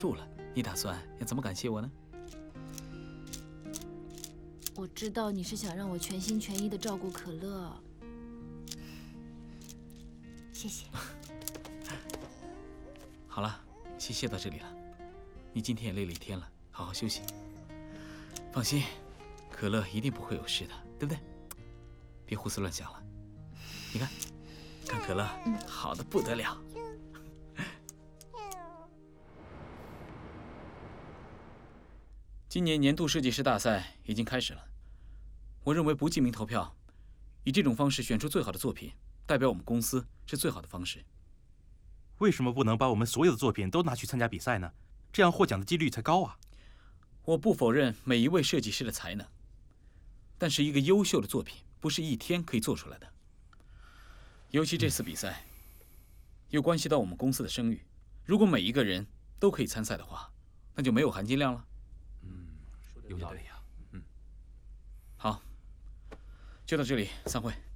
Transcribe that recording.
住了，你打算要怎么感谢我呢？ 我知道你是想让我全心全意的照顾可乐，谢谢。 好了，先谢到这里了。你今天也累了一天了，好好休息。放心，可乐一定不会有事的，对不对？别胡思乱想了。你看，看可乐，好的不得了。今年年度设计师大赛已经开始了，我认为不记名投票，以这种方式选出最好的作品，代表我们公司是最好的方式。 为什么不能把我们所有的作品都拿去参加比赛呢？这样获奖的几率才高啊！ 我不否认每一位设计师的才能，但是一个优秀的作品不是一天可以做出来的。尤其这次比赛，又关系到我们公司的声誉，如果每一个人都可以参赛的话，那就没有含金量了。 有道理啊。 好，就到这里，散会。